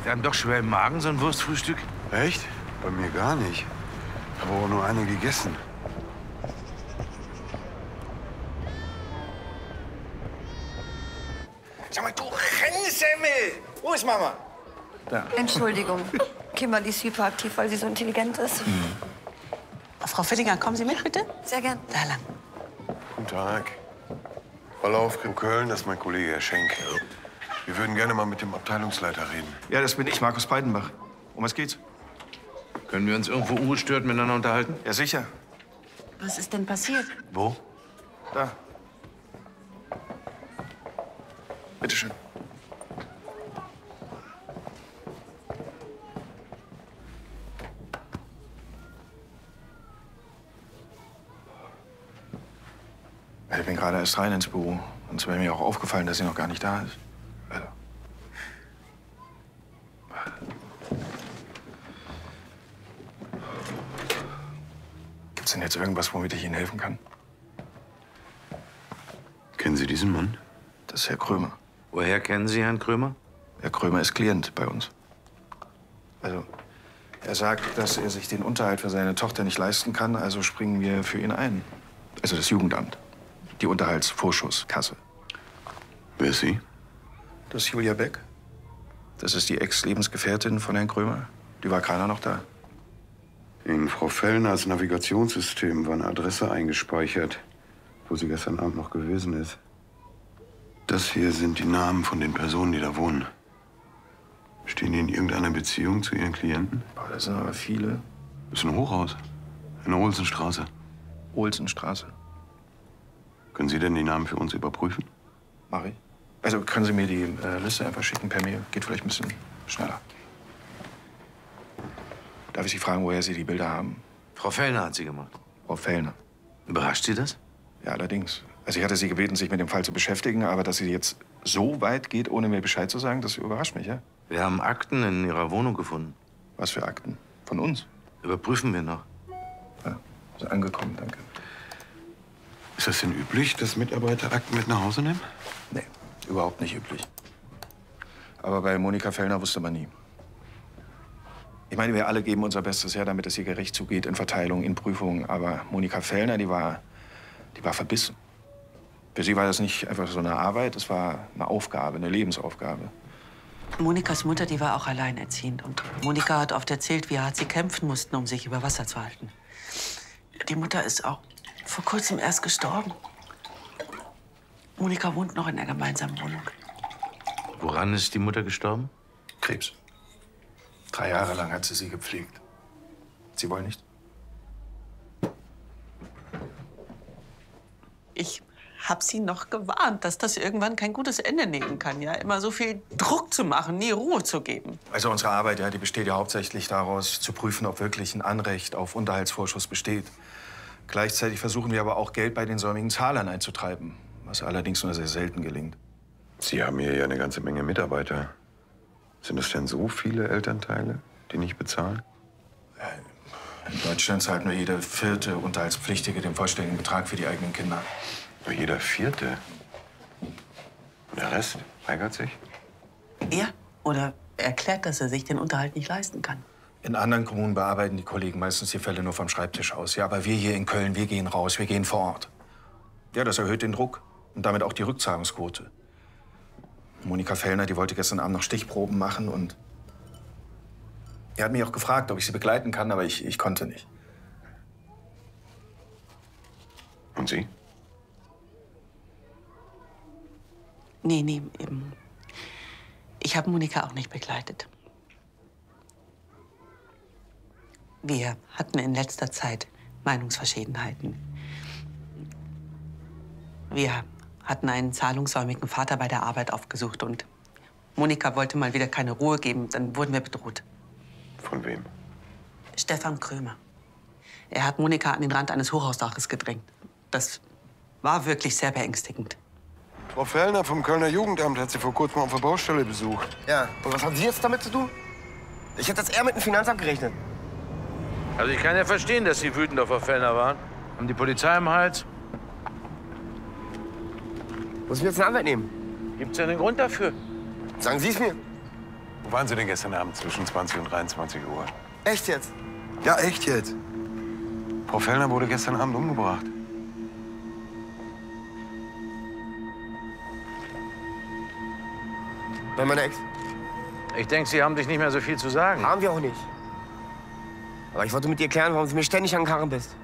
Liegt einem doch schwer im Magen, so ein Wurstfrühstück? Echt? Bei mir gar nicht. Habe auch nur eine gegessen. Sag mal, du Rennsemmel! Wo ist Mama? Da. Entschuldigung. Kimberly ist hyperaktiv, weil sie so intelligent ist. Frau Fittinger, kommen Sie mit, bitte? Sehr gern. Da lang. Guten Tag. Verlauf in Köln, das ist mein Kollege Herr Schenk. Wir würden gerne mal mit dem Abteilungsleiter reden. Ja, das bin ich, Markus Breidenbach. Um was geht's? Können wir uns irgendwo ungestört miteinander unterhalten? Ja, sicher. Was ist denn passiert? Wo? Da. Bitte schön. Ich bin gerade erst rein ins Büro. Und es wäre mir auch aufgefallen, dass sie noch gar nicht da ist. Also. Gibt's denn jetzt irgendwas, womit ich Ihnen helfen kann? Kennen Sie diesen Mann? Das ist Herr Krömer. Woher kennen Sie Herrn Krömer? Herr Krömer ist Klient bei uns. Also, er sagt, dass er sich den Unterhalt für seine Tochter nicht leisten kann, also springen wir für ihn ein. Also das Jugendamt. Die Unterhaltsvorschusskasse. Wer ist sie? Das ist Julia Beck. Das ist die Ex-Lebensgefährtin von Herrn Krömer. Die war keiner noch da. In Frau Fellners Navigationssystem war eine Adresse eingespeichert, wo sie gestern Abend noch gewesen ist. Das hier sind die Namen von den Personen, die da wohnen. Stehen die in irgendeiner Beziehung zu ihren Klienten? Boah, das sind aber viele. Das ist ein Hochhaus. In der Olsenstraße. Olsenstraße. Können Sie denn die Namen für uns überprüfen? Mach ich. Also können Sie mir die Liste einfach schicken per Mail? Geht vielleicht ein bisschen schneller. Darf ich Sie fragen, woher Sie die Bilder haben? Frau Fellner hat sie gemacht. Frau Fellner. Überrascht Sie das? Ja, allerdings. Also ich hatte Sie gebeten, sich mit dem Fall zu beschäftigen, aber dass sie jetzt so weit geht, ohne mir Bescheid zu sagen, das überrascht mich, ja? Wir haben Akten in Ihrer Wohnung gefunden. Was für Akten? Von uns? Überprüfen wir noch. Ja, ist angekommen, danke. Ist das denn üblich, dass Mitarbeiter Akten mit nach Hause nehmen? Nee, überhaupt nicht üblich. Aber bei Monika Fellner wusste man nie. Ich meine, wir alle geben unser Bestes her, damit es ihr gerecht zugeht in Verteilung, in Prüfungen. Aber Monika Fellner, die war verbissen. Für sie war das nicht einfach so eine Arbeit, es war eine Aufgabe, eine Lebensaufgabe. Monikas Mutter, die war auch alleinerziehend. Und Monika hat oft erzählt, wie hart sie kämpfen mussten, um sich über Wasser zu halten. Die Mutter ist auch vor kurzem erst gestorben. Monika wohnt noch in der gemeinsamen Wohnung. Woran ist die Mutter gestorben? Krebs. 3 Jahre lang hat sie gepflegt. Sie wollen nicht? Ich hab sie noch gewarnt, dass das irgendwann kein gutes Ende nehmen kann. Ja? Immer so viel Druck zu machen, nie Ruhe zu geben. Also unsere Arbeit, ja, die besteht ja hauptsächlich daraus, zu prüfen, ob wirklich ein Anrecht auf Unterhaltsvorschuss besteht. Gleichzeitig versuchen wir aber auch, Geld bei den säumigen Zahlern einzutreiben, was allerdings nur sehr selten gelingt. Sie haben hier ja eine ganze Menge Mitarbeiter. Sind es denn so viele Elternteile, die nicht bezahlen? In Deutschland zahlt nur jeder 4. Unterhaltspflichtige den vollständigen Betrag für die eigenen Kinder. Nur jeder 4. Und der Rest weigert sich? Ja, oder erklärt, dass er sich den Unterhalt nicht leisten kann. In anderen Kommunen bearbeiten die Kollegen meistens die Fälle nur vom Schreibtisch aus. Ja, aber wir hier in Köln, wir gehen raus, wir gehen vor Ort. Ja, das erhöht den Druck und damit auch die Rückzahlungsquote. Monika Fellner, die wollte gestern Abend noch Stichproben machen und er hat mich auch gefragt, ob ich sie begleiten kann, aber ich konnte nicht. Und Sie? Nee, ich habe Monika auch nicht begleitet. Wir hatten in letzter Zeit Meinungsverschiedenheiten. Wir hatten einen zahlungssäumigen Vater bei der Arbeit aufgesucht und Monika wollte mal wieder keine Ruhe geben. Dann wurden wir bedroht. Von wem? Stefan Krömer. Er hat Monika an den Rand eines Hochhausdaches gedrängt. Das war wirklich sehr beängstigend. Frau Fellner vom Kölner Jugendamt hat Sie vor kurzem auf der Baustelle besucht. Ja, und was haben Sie jetzt damit zu tun? Ich hätte jetzt eher mit dem Finanzamt gerechnet. Also ich kann ja verstehen, dass Sie wütend auf Frau Fellner waren. Haben die Polizei im Hals? Muss ich mir jetzt einen Anwalt nehmen? Gibt's ja einen Grund dafür? Sagen Sie es mir. Wo waren Sie denn gestern Abend zwischen 20 und 23 Uhr? Echt jetzt? Ja, echt jetzt. Frau Fellner wurde gestern Abend umgebracht. Bei meiner Ex? Ich denke, Sie haben sich nicht mehr so viel zu sagen. Haben wir auch nicht. Aber ich wollte mit dir klären, warum du mir ständig an den Karren bist.